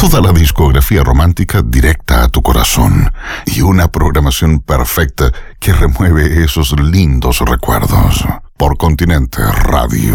Toda la discografía romántica directa a tu corazón y una programación perfecta que remueve esos lindos recuerdos. Por Continente Radio.